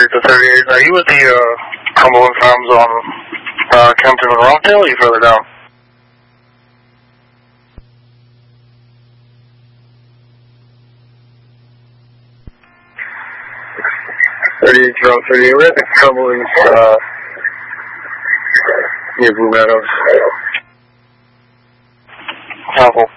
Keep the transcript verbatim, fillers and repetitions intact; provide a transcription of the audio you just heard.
thirty-eight to thirty-eight. Are you at the uh, Cumberland Farms on uh, Kempton and Rockdale, or are you further down? thirty-eight, Charles, thirty-eight. We're at the Cumberland, uh, near Blue Meadows. Helpful.